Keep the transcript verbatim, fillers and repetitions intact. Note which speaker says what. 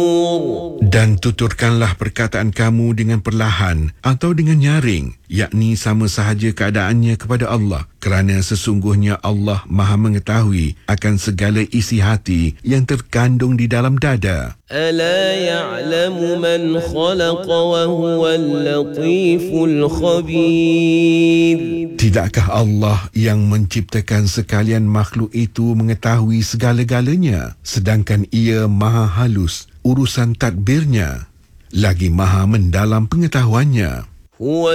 Speaker 1: Dan tuturkanlah perkataan kamu dengan perlahan atau dengan nyaring, yakni sama sahaja keadaannya kepada Allah, kerana sesungguhnya Allah Maha mengetahui akan segala isi hati yang terkandung di dalam dada.
Speaker 2: ألا يعلم من خلق وهو اللطيف الخبير.
Speaker 1: Tidakkah Allah yang menciptakan sekalian makhluk itu mengetahui segala-galanya, sedangkan ia maha halus urusan tadbirnya, lagi maha mendalam pengetahuannya.